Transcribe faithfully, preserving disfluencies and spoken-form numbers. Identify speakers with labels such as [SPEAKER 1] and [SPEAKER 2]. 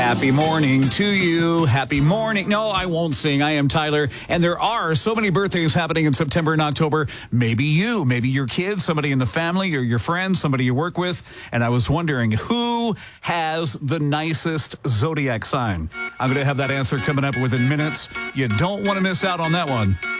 [SPEAKER 1] Happy morning to you. Happy morning. No, I won't sing. I am Tyler. And there are so many birthdays happening in September and October. Maybe you, maybe your kids, somebody in the family or your friends, somebody you work with. And I was wondering who has the nicest zodiac sign. I'm going to have that answer coming up within minutes. You don't want to miss out on that one.